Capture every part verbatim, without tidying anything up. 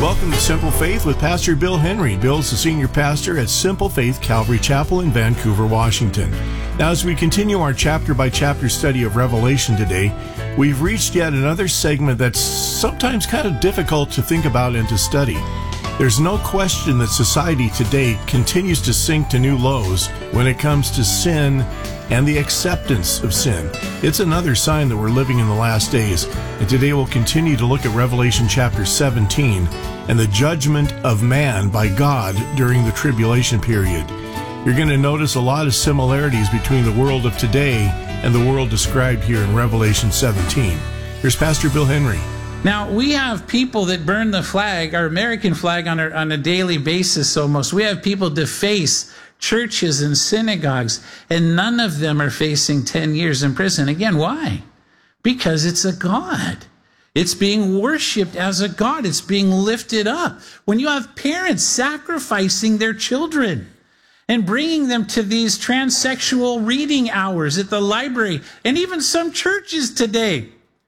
Welcome to Simple Faith with Pastor Bill Henry. Bill's the senior pastor at Simple Faith Calvary Chapel in Vancouver, Washington. Now, as we continue our chapter-by-chapter study of Revelation today, we've reached yet another segment that's sometimes kind of difficult to think about and to study. There's no question that society today continues to sink to new lows when it comes to sin and the acceptance of sin. It's another sign that we're living in the last days. And today we'll continue to look at Revelation chapter seventeen and the judgment of man by God during the tribulation period. You're going to notice a lot of similarities between the world of today and the world described here in Revelation seventeen. Here's Pastor Bill Henry. Now, we have people that burn the flag, our American flag, on a, on a daily basis almost. We have people deface churches and synagogues, and none of them are facing ten years in prison. Again, why? Because it's a god. It's being worshipped as a god. It's being lifted up. When you have parents sacrificing their children and bringing them to these transsexual reading hours at the library, and even some churches today,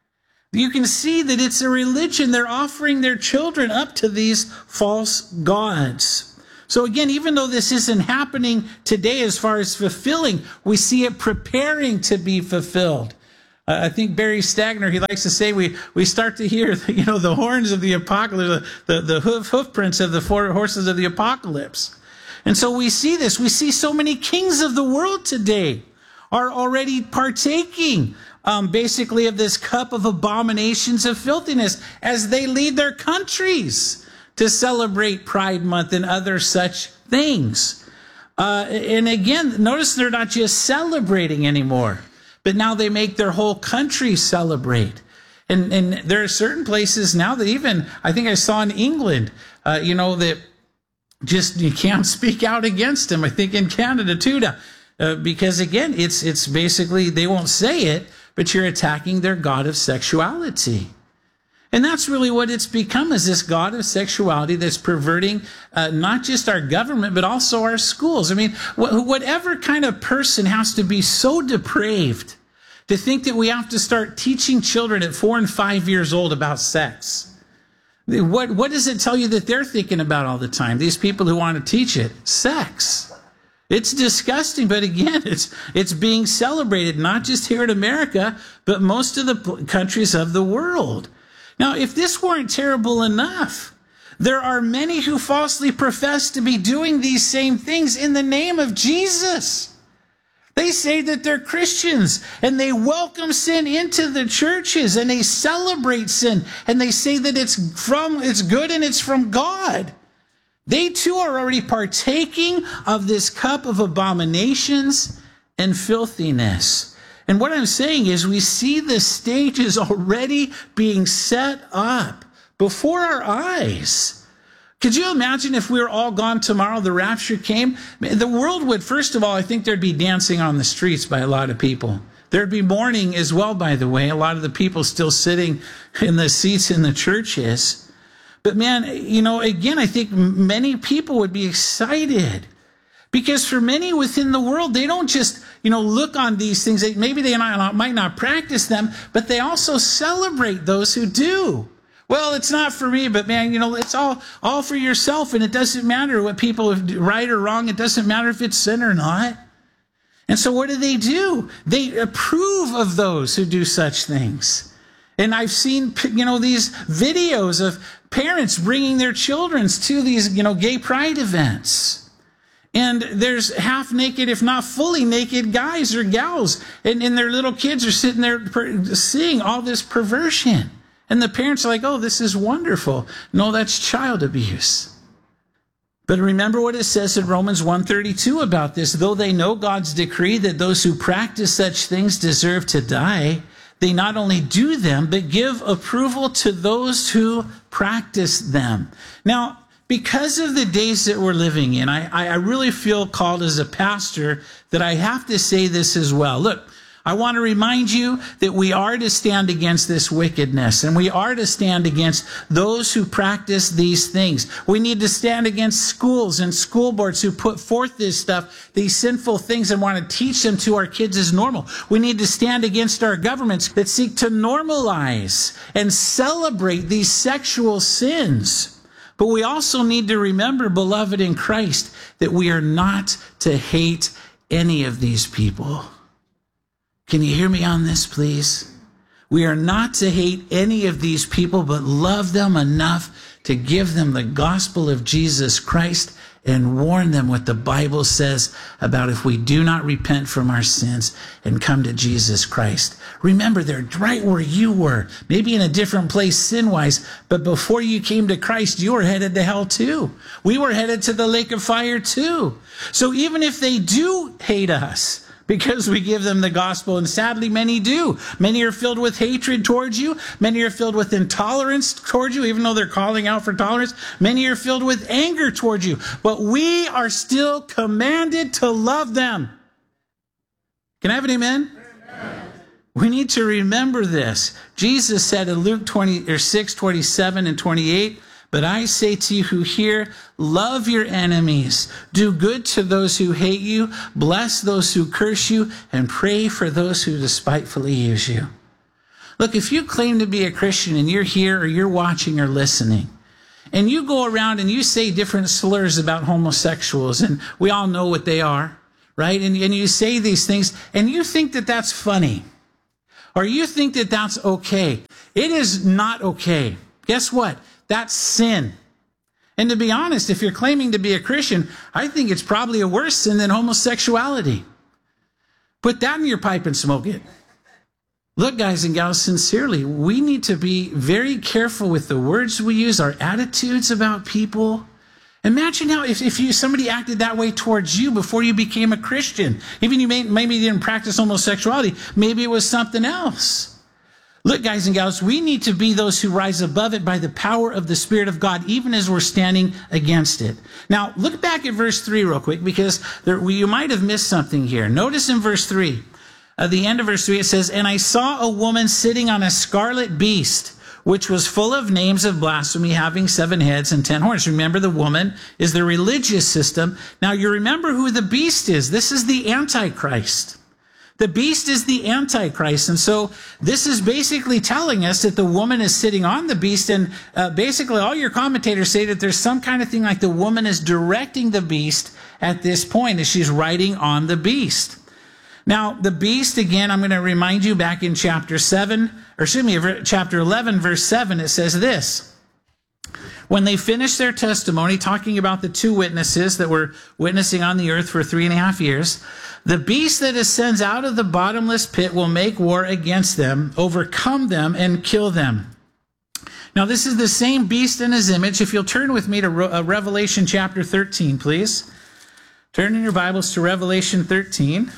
you can see that it's a religion. They're offering their children up to these false gods. So again, even though this isn't happening today as far as fulfilling, we see it preparing to be fulfilled. Uh, I think Barry Stagner, he likes to say, we, we start to hear, you know, the horns of the apocalypse, the, the hoof, hoof prints of the four horses of the apocalypse. And so we see this. We see so many kings of the world today are already partaking Um, basically of this cup of abominations of filthiness as they lead their countries to celebrate Pride Month and other such things. Uh, and again, notice they're not just celebrating anymore, but now they make their whole country celebrate. And, and there are certain places now that even, I think I saw in England, uh, you know, that just you can't speak out against them. I think in Canada too now, uh, because again, it's it's basically, they won't say it, but you're attacking their god of sexuality. And that's really what it's become, is this god of sexuality that's perverting uh, not just our government, but also our schools. I mean, wh- whatever kind of person has to be so depraved to think that we have to start teaching children at four and five years old about sex. What, what does it tell you that they're thinking about all the time? These people who want to teach it, sex. It's disgusting, but again, it's it's being celebrated, not just here in America, but most of the countries of the world. Now, if this weren't terrible enough, there are many who falsely profess to be doing these same things in the name of Jesus. They say that they're Christians, and they welcome sin into the churches, and they celebrate sin, and they say that it's from it's good and it's from God. They too are already partaking of this cup of abominations and filthiness. And what I'm saying is we see the stages already being set up before our eyes. Could you imagine if we were all gone tomorrow, the rapture came? The world would, first of all, I think there'd be dancing on the streets by a lot of people. There'd be mourning as well, by the way. A lot of the people still sitting in the seats in the churches. But man, you know, again, I think many people would be excited because for many within the world, they don't just, you know, look on these things. Maybe they not, might not practice them, but they also celebrate those who do. Well, it's not for me, but man, you know, it's all, all for yourself. And it doesn't matter what people do, right or wrong. It doesn't matter if it's sin or not. And so what do they do? They approve of those who do such things. And I've seen, you know, these videos of parents bringing their children to these, you know, gay pride events. And there's half naked, if not fully naked guys or gals. And, and their little kids are sitting there seeing all this perversion. And the parents are like, oh, this is wonderful. No, that's child abuse. But remember what it says in Romans one thirty-two about this. Though they know God's decree that those who practice such things deserve to die, they not only do them, but give approval to those who practice them. Now, because of the days that we're living in, I, I really feel called as a pastor that I have to say this as well. Look, I want to remind you that we are to stand against this wickedness, and we are to stand against those who practice these things. We need to stand against schools and school boards who put forth this stuff, these sinful things, and want to teach them to our kids as normal. We need to stand against our governments that seek to normalize and celebrate these sexual sins. But we also need to remember, beloved in Christ, that we are not to hate any of these people. Can you hear me on this, please? We are not to hate any of these people, but love them enough to give them the gospel of Jesus Christ and warn them what the Bible says about if we do not repent from our sins and come to Jesus Christ. Remember, they're right where you were, maybe in a different place sin-wise, but before you came to Christ, you were headed to hell too. We were headed to the lake of fire too. So even if they do hate us, because we give them the gospel, and sadly many do. Many are filled with hatred towards you. Many are filled with intolerance towards you, even though they're calling out for tolerance. Many are filled with anger towards you. But we are still commanded to love them. Can I have an amen? Amen. We need to remember this. Jesus said in Luke twenty or six, twenty-seven and twenty-eight, but I say to you who hear, love your enemies, do good to those who hate you, bless those who curse you, and pray for those who despitefully use you. Look, if you claim to be a Christian and you're here or you're watching or listening, and you go around and you say different slurs about homosexuals, and we all know what they are, right? And, and you say these things, and you think that that's funny, or you think that that's okay. It is not okay. Guess what? That's sin. And to be honest, if you're claiming to be a Christian, I think it's probably a worse sin than homosexuality. Put that in your pipe and smoke it. Look, guys and gals, sincerely, we need to be very careful with the words we use, our attitudes about people. Imagine how if, if you somebody acted that way towards you before you became a Christian. Even you may, maybe you didn't practice homosexuality. Maybe it was something else. Look, guys and gals, we need to be those who rise above it by the power of the Spirit of God, even as we're standing against it. Now, look back at verse three real quick, because there, you might have missed something here. Notice in verse three, at the end of verse three, it says, and I saw a woman sitting on a scarlet beast, which was full of names of blasphemy, having seven heads and ten horns. Remember, the woman is the religious system. Now, you remember who the beast is. This is the Antichrist. The beast is the Antichrist. And so this is basically telling us that the woman is sitting on the beast. And uh, basically all your commentators say that there's some kind of thing like the woman is directing the beast at this point as she's riding on the beast. Now, the beast, again, I'm going to remind you back in chapter seven, or excuse me, chapter eleven, verse seven, it says this. When they finished their testimony, talking about the two witnesses that were witnessing on the earth for three and a half years, the beast that ascends out of the bottomless pit will make war against them, overcome them, and kill them. Now, this is the same beast in his image. If you'll turn with me to Revelation chapter thirteen, please. Turn in your Bibles to Revelation thirteen.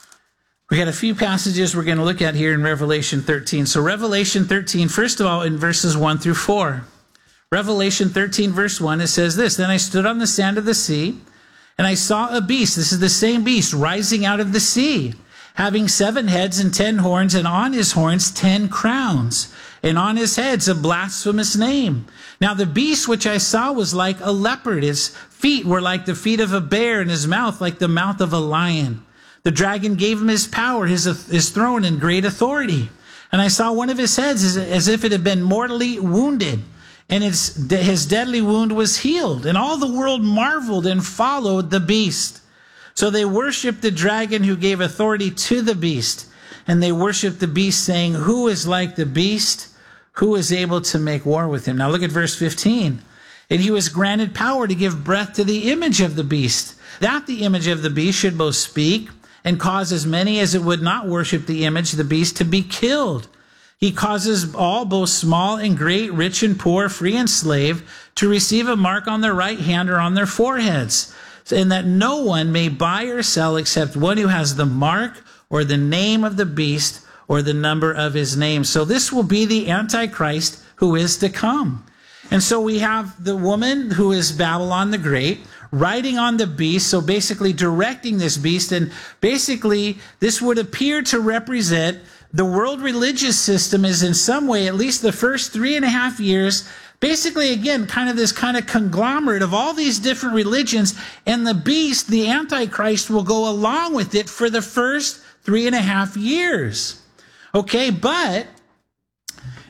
We got a few passages we're going to look at here in Revelation thirteen. So Revelation thirteen, first of all, in verses one through four. Revelation thirteen, verse one, it says this, then I stood on the sand of the sea, and I saw a beast, this is the same beast, rising out of the sea, having seven heads and ten horns, and on his horns ten crowns, and on his heads a blasphemous name. Now the beast which I saw was like a leopard. His feet were like the feet of a bear, and his mouth like the mouth of a lion. The dragon gave him his power, his, his throne, and great authority. And I saw one of his heads as, as if it had been mortally wounded, and its, his deadly wound was healed. And all the world marveled and followed the beast. So they worshiped the dragon who gave authority to the beast. And they worshiped the beast, saying, who is like the beast? Who is able to make war with him? Now look at verse fifteen. And he was granted power to give breath to the image of the beast, that the image of the beast should both speak and cause as many as it would not worship the image of the beast to be killed. He causes all, both small and great, rich and poor, free and slave, to receive a mark on their right hand or on their foreheads, and that no one may buy or sell except one who has the mark or the name of the beast or the number of his name. So this will be the Antichrist who is to come. And so we have the woman who is Babylon the Great, riding on the beast, so basically directing this beast. And basically, this would appear to represent the world religious system is in some way, at least the first three and a half years, basically, again, kind of this kind of conglomerate of all these different religions. And the beast, the Antichrist, will go along with it for the first three and a half years. Okay, but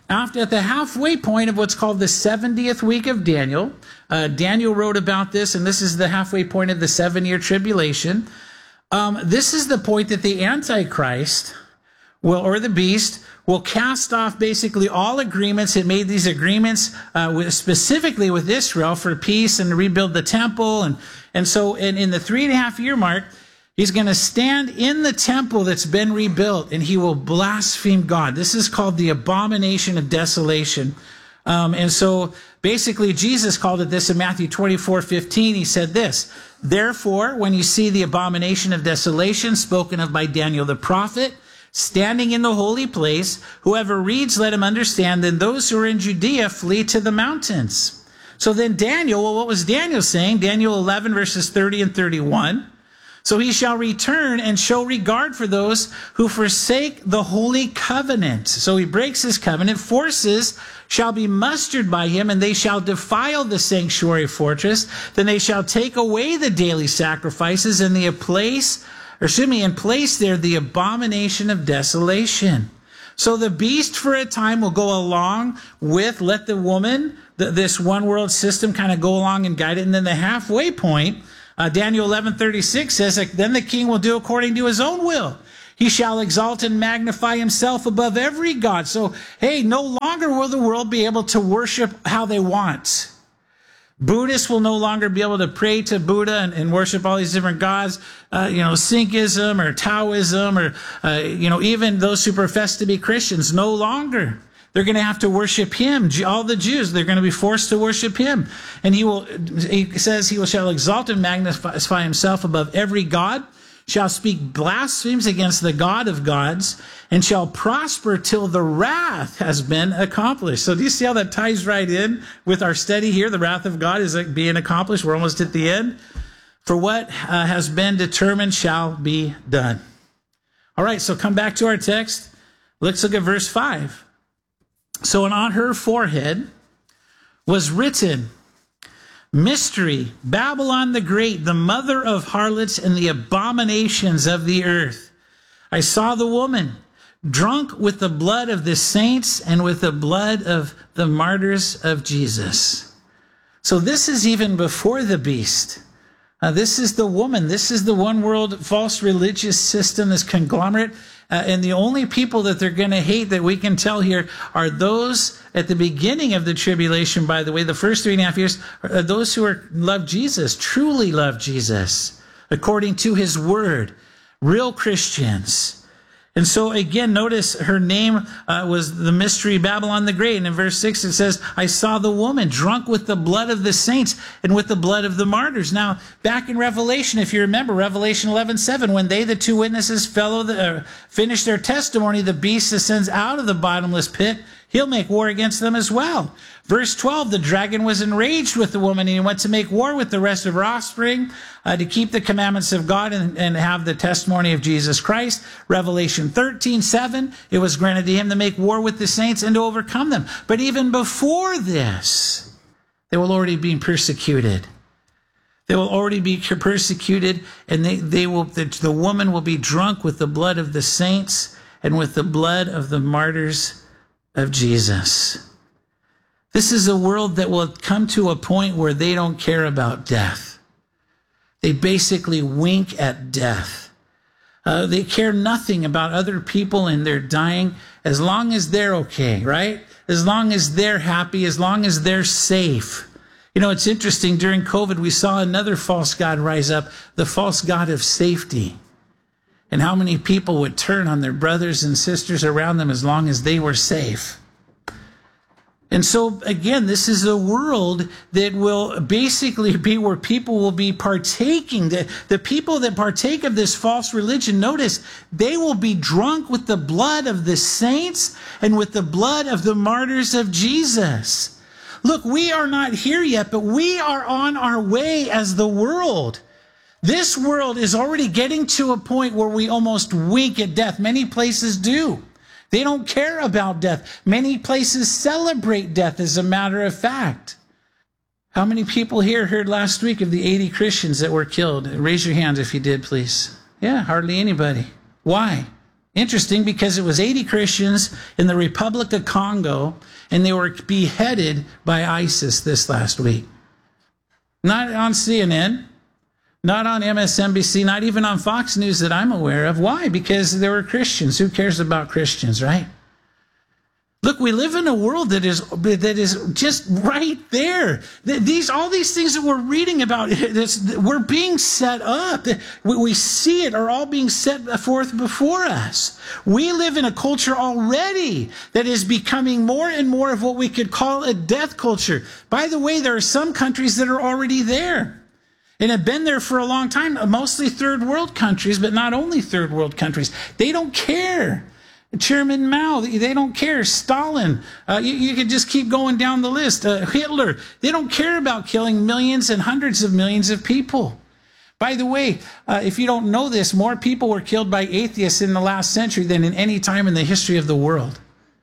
after at the halfway point of what's called the seventieth week of Daniel, uh, Daniel wrote about this, and this is the halfway point of the seven-year tribulation. Um, this is the point that the Antichrist will, or the beast, will cast off basically all agreements. It made these agreements uh, with, specifically with Israel for peace and to rebuild the temple. And, and so in, in the three and a half year mark, he's going to stand in the temple that's been rebuilt, and he will blaspheme God. This is called the abomination of desolation. Um, and so basically Jesus called it this in Matthew twenty-four fifteen. He said this, therefore, when you see the abomination of desolation spoken of by Daniel the prophet, standing in the holy place, whoever reads, let him understand. Then those who are in Judea flee to the mountains. So then Daniel, well, what was Daniel saying? Daniel eleven, verses thirty and thirty-one. So he shall return and show regard for those who forsake the holy covenant. So he breaks his covenant. Forces shall be mustered by him, and they shall defile the sanctuary fortress. Then they shall take away the daily sacrifices, and the place or excuse me, and place there the abomination of desolation. So the beast for a time will go along with, let the woman, the, this one world system kind of go along and guide it. And then the halfway point, uh, Daniel eleven thirty-six says, then the king will do according to his own will. He shall exalt and magnify himself above every god. So, hey, no longer will the world be able to worship how they want. Buddhists will no longer be able to pray to Buddha and, and worship all these different gods. Uh, you know, Sikhism or Taoism or, uh, you know, even those who profess to be Christians, no longer. They're going to have to worship him. All the Jews, they're going to be forced to worship him. And he will, he says, he will shall exalt and magnify himself above every god, shall speak blasphemies against the God of gods, and shall prosper till the wrath has been accomplished. So do you see how that ties right in with our study here? The wrath of God is being accomplished. We're almost at the end. For what uh, has been determined shall be done. All right, so come back to our text. Let's look at verse five. So, and on her forehead was written, mystery, Babylon the Great, the mother of harlots and the abominations of the earth. I saw the woman drunk with the blood of the saints and with the blood of the martyrs of Jesus. So this is even before the beast. Uh, this is the woman. This is the one world false religious system, this conglomerate. Uh, and the only people that they're going to hate that we can tell here are those at the beginning of the tribulation, by the way, the first three and a half years, are those who are love Jesus, truly love Jesus, according to his word, real Christians. And so again, notice her name uh, was the mystery Babylon the Great. And in verse six, it says, I saw the woman drunk with the blood of the saints and with the blood of the martyrs. Now, back in Revelation, if you remember, Revelation eleven seven, when they, the two witnesses, fellow the, uh, finish their testimony, the beast ascends out of the bottomless pit. He'll make war against them as well. Verse twelve, the dragon was enraged with the woman, and he went to make war with the rest of her offspring uh, to keep the commandments of God and, and have the testimony of Jesus Christ. Revelation thirteen seven, it was granted to him to make war with the saints and to overcome them. But even before this, they will already be persecuted. They will already be persecuted, and they, they will, the, the woman will be drunk with the blood of the saints and with the blood of the martyrs of Jesus. This is a world that will come to a point where they don't care about death. They basically wink at death. Uh, they care nothing about other people and their dying as long as they're okay, right? As long as they're happy, as long as they're safe. You know, it's interesting, during COVID, we saw another false god rise up, the false god of safety. And how many people would turn on their brothers and sisters around them as long as they were safe. And so, again, this is a world that will basically be where people will be partaking. The, the people that partake of this false religion, notice, they will be drunk with the blood of the saints and with the blood of the martyrs of Jesus. Look, we are not here yet, but we are on our way as the world. This world is already getting to a point where we almost wink at death. Many places do. They don't care about death. Many places celebrate death, as a matter of fact. How many people here heard last week of the eighty Christians that were killed? Raise your hand if you did, please. Yeah, hardly anybody. Why? Interesting, because it was eighty Christians in the Republic of Congo, and they were beheaded by ISIS this last week. Not on C N N, not on M S N B C, not even on Fox News that I'm aware of. Why? Because they were Christians. Who cares about Christians, right? Look, we live in a world that is that is just right there. These all these things that we're reading about, this, we're being set up. We see it are all being set forth before us. We live in a culture already that is becoming more and more of what we could call a death culture. By the way, there are some countries that are already there and have been there for a long time, mostly third world countries, but not only third world countries. They don't care. Chairman Mao, they don't care. Stalin, uh, you, you could just keep going down the list. Uh, Hitler, they don't care about killing millions and hundreds of millions of people. By the way, uh, if you don't know this, more people were killed by atheists in the last century than in any time in the history of the world.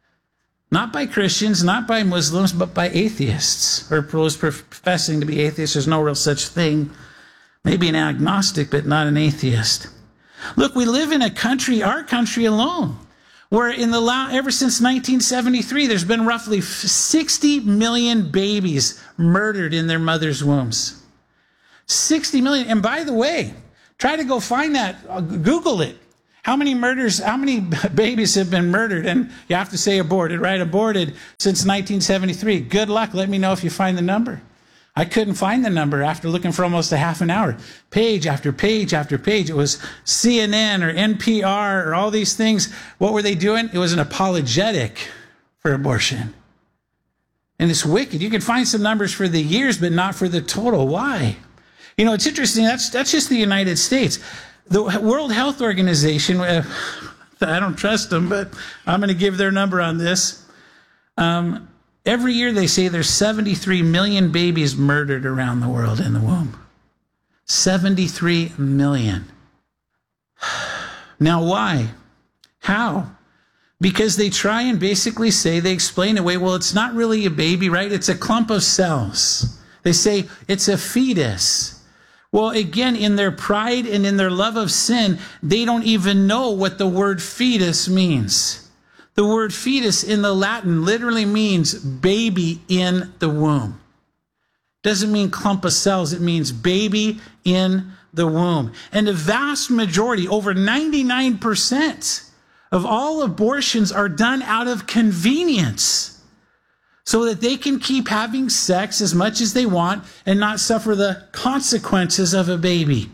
Not by Christians, not by Muslims, but by atheists, or those professing to be atheists. There's no real such thing. Maybe an agnostic, but not an atheist. Look, we live in a country, our country alone, where in the la- ever since nineteen seventy-three, there's been roughly sixty million babies murdered in their mother's wombs. sixty million. And by the way, try to go find that. Uh, Google it. How many murders, how many babies have been murdered? And you have to say aborted, right? Aborted since nineteen seventy-three. Good luck. Let me know if you find the number. I couldn't find the number after looking for almost a half an hour. Page after page after page. It was C N N or N P R or all these things. What were they doing? It was an apologetic for abortion. And it's wicked. You can find some numbers for the years, but not for the total. Why? You know, it's interesting. That's, that's just the United States. The World Health Organization, uh, I don't trust them, but I'm going to give their number on this. Um, Every year they say there's seventy-three million babies murdered around the world in the womb. seventy-three million. Now why? How? Because they try and basically say, they explain away, well, it's not really a baby, right? It's a clump of cells. They say it's a fetus. Well, again, in their pride and in their love of sin, they don't even know what the word fetus means. The word fetus in the Latin literally means baby in the womb. Doesn't mean clump of cells. It means baby in the womb. And the vast majority, over ninety-nine percent of all abortions are done out of convenience so that they can keep having sex as much as they want and not suffer the consequences of a baby.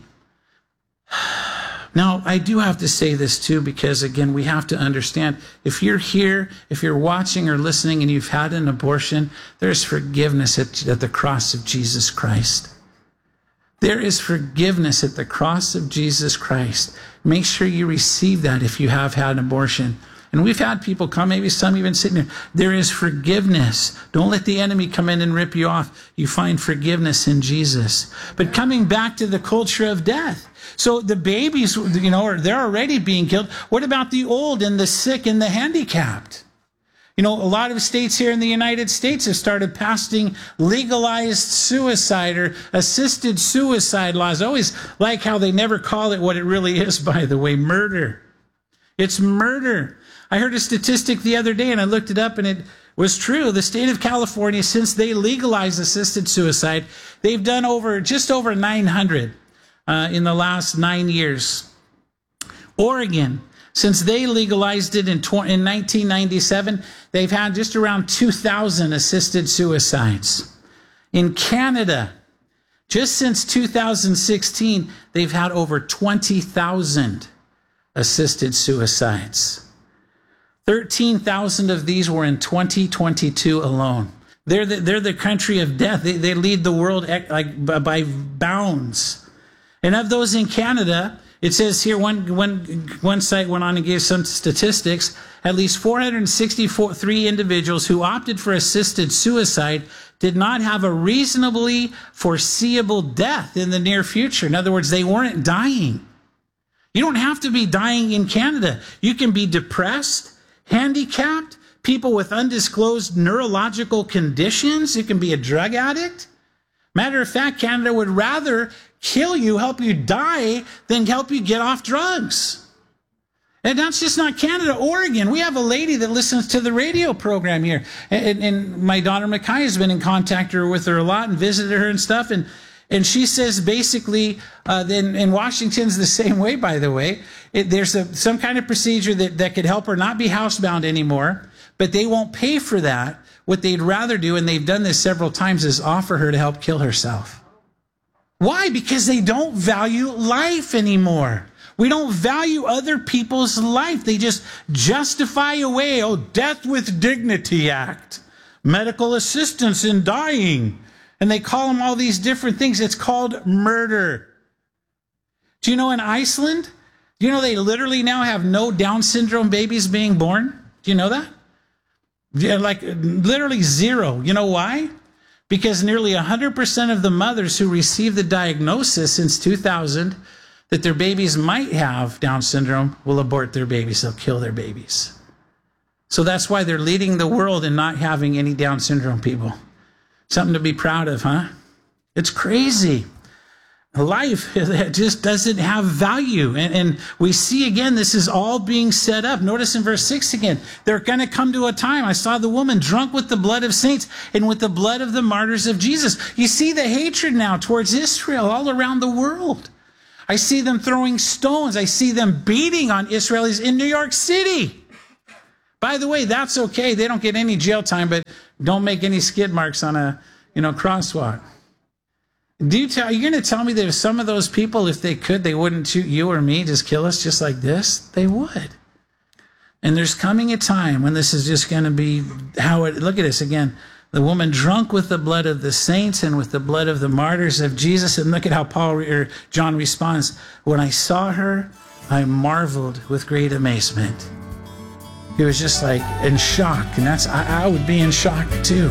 Now, I do have to say this too, because again, we have to understand, if you're here, if you're watching or listening and you've had an abortion, there's forgiveness at, at the cross of Jesus Christ. There is forgiveness at the cross of Jesus Christ. Make sure you receive that if you have had an abortion. And we've had people come, maybe some even sitting there. There is forgiveness. Don't let the enemy come in and rip you off. You find forgiveness in Jesus. But coming back to the culture of death. So the babies, you know, they're already being killed. What about the old and the sick and the handicapped? You know, a lot of states here in the United States have started passing legalized suicide or assisted suicide laws. I always like how they never call it what it really is, by the way, murder. It's murder. I heard a statistic the other day and I looked it up and it was true. The state of California, since they legalized assisted suicide, they've done over just over nine hundred uh, in the last nine years. Oregon, since they legalized it in, in nineteen ninety-seven, they've had just around two thousand assisted suicides. In Canada, just since two thousand sixteen, they've had over twenty thousand assisted suicides. thirteen thousand of these were in twenty twenty-two alone. They're the, they're the country of death. They, they lead the world like by bounds. And of those in Canada, it says here, one, one, one site went on and gave some statistics, at least four hundred sixty-three individuals who opted for assisted suicide did not have a reasonably foreseeable death in the near future. In other words, they weren't dying. You don't have to be dying in Canada. You can be depressed, handicapped, people with undisclosed neurological conditions. You can be a drug addict. Matter of fact, Canada would rather kill you, help you die, than help you get off drugs. And that's just not Canada, Oregon. We have a lady that listens to the radio program here. And, and my daughter Makai has been in contact with her a lot and visited her and stuff. And And she says basically, uh, then in Washington's the same way, by the way. It, there's a, some kind of procedure that, that could help her not be housebound anymore, but they won't pay for that. What they'd rather do, and they've done this several times, is offer her to help kill herself. Why? Because they don't value life anymore. We don't value other people's life. They just justify away, oh, Death with Dignity Act, medical assistance in dying. And they call them all these different things. It's called murder. Do you know in Iceland, do you know they literally now have no Down syndrome babies being born? Do you know that? Yeah, like literally zero. You know why? Because nearly one hundred percent of the mothers who received the diagnosis since two thousand that their babies might have Down syndrome will abort their babies. They'll kill their babies. So that's why they're leading the world in not having any Down syndrome people. Something to be proud of, huh? It's crazy. Life just doesn't have value. And, and we see again, this is all being set up. Notice in verse six again, they're going to come to a time. I saw the woman drunk with the blood of saints and with the blood of the martyrs of Jesus. You see the hatred now towards Israel all around the world. I see them throwing stones. I see them beating on Israelis in New York City. By the way, that's okay. They don't get any jail time, but don't make any skid marks on a, you know, crosswalk. Do you tell, are you going to tell me that if some of those people, if they could, they wouldn't shoot you or me, just kill us just like this? They would. And there's coming a time when this is just going to be how it, look at this again. The woman drunk with the blood of the saints and with the blood of the martyrs of Jesus. And look at how Paul or John responds. When I saw her, I marveled with great amazement. He was just like in shock. And that's, I, I would be in shock too.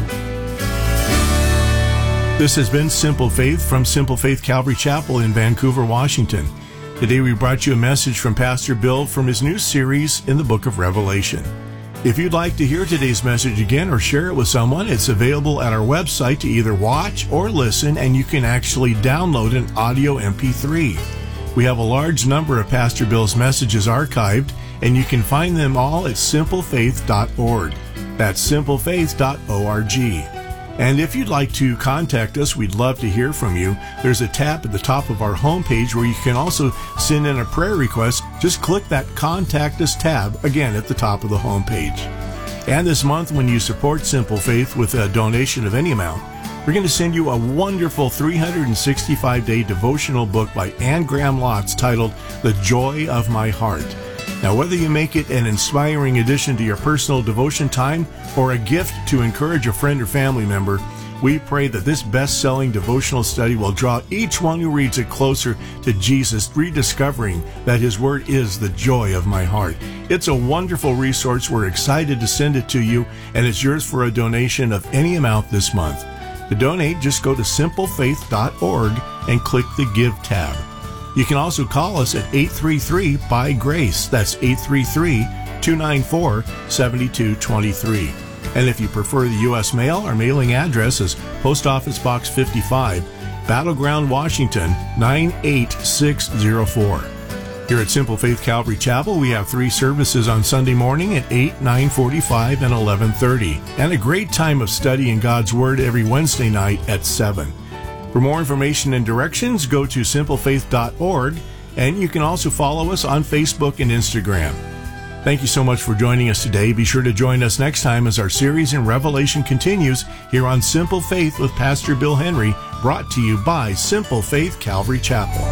This has been Simple Faith from Simple Faith Calvary Chapel in Vancouver, Washington. Today we brought you a message from Pastor Bill from his new series in the book of Revelation. If you'd like to hear today's message again or share it with someone, it's available at our website to either watch or listen, and you can actually download an audio M P three. We have a large number of Pastor Bill's messages archived, and you can find them all at simple faith dot org. That's simple faith dot org. And if you'd like to contact us, we'd love to hear from you. There's a tab at the top of our homepage where you can also send in a prayer request. Just click that Contact Us tab, again, at the top of the homepage. And this month, when you support Simple Faith with a donation of any amount, we're going to send you a wonderful three hundred sixty-five day devotional book by Anne Graham Lotz titled The Joy of My Heart. Now, whether you make it an inspiring addition to your personal devotion time or a gift to encourage a friend or family member, we pray that this best-selling devotional study will draw each one who reads it closer to Jesus, rediscovering that His Word is the joy of my heart. It's a wonderful resource. We're excited to send it to you, and it's yours for a donation of any amount this month. To donate, just go to simple faith dot org and click the Give tab. You can also call us at eight three three, B Y, GRACE. That's eight three three, two nine four, seven two two three. And if you prefer the U S mail, our mailing address is Post Office Box fifty-five, Battleground, Washington, nine eight six zero four. Here at Simple Faith Calvary Chapel, we have three services on Sunday morning at eight, nine forty-five, and eleven thirty, and a great time of studying God's Word every Wednesday night at seven. For more information and directions, go to simple faith dot org, and you can also follow us on Facebook and Instagram. Thank you so much for joining us today. Be sure to join us next time as our series in Revelation continues here on Simple Faith with Pastor Bill Henry, brought to you by Simple Faith Calvary Chapel.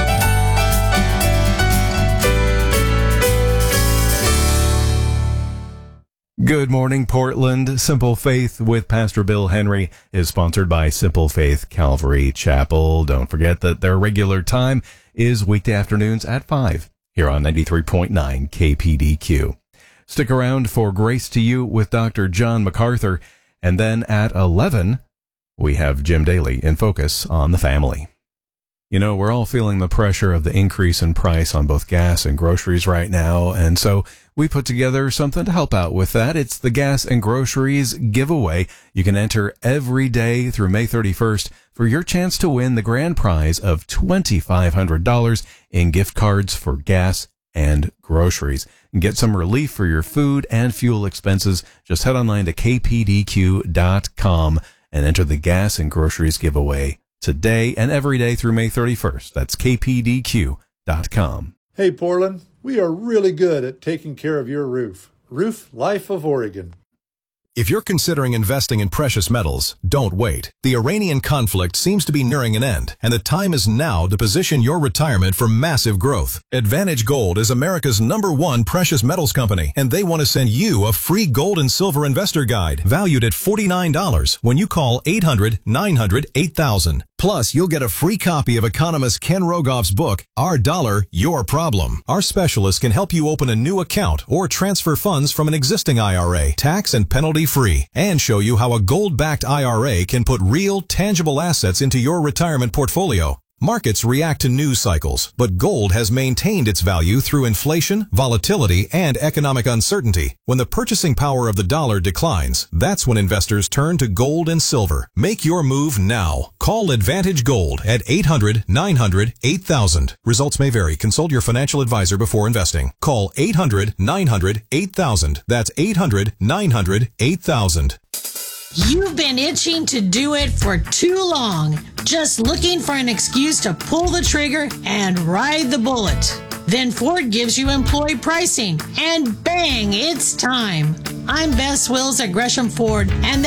Good morning, Portland. Simple Faith with Pastor Bill Henry is sponsored by Simple Faith Calvary Chapel. Don't forget that their regular time is weekday afternoons at five here on ninety-three point nine K P D Q. Stick around for Grace to You with Doctor John MacArthur, and then at eleven, we have Jim Daly in Focus on the Family. You know, we're all feeling the pressure of the increase in price on both gas and groceries right now, and so we put together something to help out with that. It's the Gas and Groceries giveaway. You can enter every day through May thirty-first for your chance to win the grand prize of two thousand five hundred dollars in gift cards for gas and groceries. And get some relief for your food and fuel expenses. Just head online to k p d q dot com and enter the gas and groceries giveaway today and every day through May thirty-first. That's k p d q dot com. Hey, Portland, we are really good at taking care of your roof. Roof Life of Oregon. If you're considering investing in precious metals, don't wait. The Iranian conflict seems to be nearing an end, and the time is now to position your retirement for massive growth. Advantage Gold is America's number one precious metals company, and they want to send you a free gold and silver investor guide valued at forty-nine dollars when you call eight hundred, nine hundred, eight thousand. Plus, you'll get a free copy of economist Ken Rogoff's book, Our Dollar, Your Problem. Our specialists can help you open a new account or transfer funds from an existing I R A, tax and penalty free, and show you how a gold-backed I R A can put real, tangible assets into your retirement portfolio. Markets react to news cycles, but gold has maintained its value through inflation, volatility, and economic uncertainty. When the purchasing power of the dollar declines, that's when investors turn to gold and silver. Make your move now. Call Advantage Gold at eight hundred, nine hundred, eight thousand. Results may vary. Consult your financial advisor before investing. Call eight hundred, nine hundred, eight thousand. That's eight hundred, nine hundred, eight thousand. You've been itching to do it for too long, just looking for an excuse to pull the trigger and ride the bullet. Then Ford gives you employee pricing, and bang, it's time. I'm Bess Wills at Gresham Ford, and